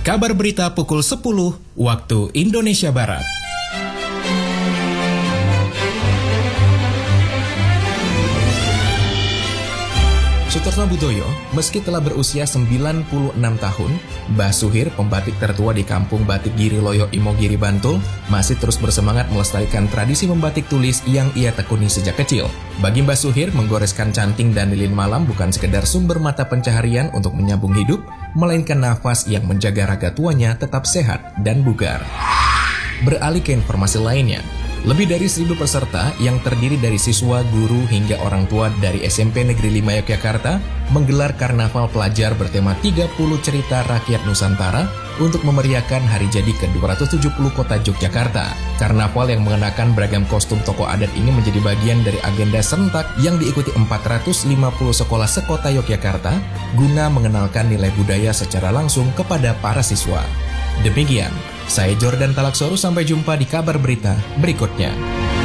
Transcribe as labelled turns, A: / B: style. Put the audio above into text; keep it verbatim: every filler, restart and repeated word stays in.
A: Kabar berita pukul sepuluh waktu Indonesia Barat. Sutarno Budoyo, meski telah berusia sembilan puluh enam tahun, Mbah Suhir, pembatik tertua di kampung Batik Giri Loyo Imogiri Bantul, masih terus bersemangat melestarikan tradisi membatik tulis yang ia tekuni sejak kecil. Bagi Mbah Suhir, menggoreskan canting dan lilin malam bukan sekedar sumber mata pencaharian untuk menyambung hidup, melainkan nafas yang menjaga raga tuanya tetap sehat dan bugar. Beralih ke informasi lainnya. Lebih dari seribu peserta yang terdiri dari siswa, guru, hingga orang tua dari S M P Negeri lima Yogyakarta menggelar karnaval pelajar bertema tiga puluh cerita rakyat Nusantara untuk memeriahkan hari jadi ke dua ratus tujuh puluh kota Yogyakarta. Karnaval yang mengenakan beragam kostum tokoh adat ini menjadi bagian dari agenda serentak yang diikuti empat ratus lima puluh sekolah sekota Yogyakarta guna mengenalkan nilai budaya secara langsung kepada para siswa. Demikian, saya Jordan Talaksoru, sampai jumpa di kabar berita berikutnya.